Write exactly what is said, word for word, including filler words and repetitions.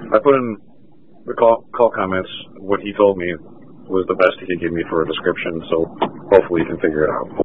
I put in the call, call comments what he told me was the best he could give me for a description, so hopefully you can figure it out.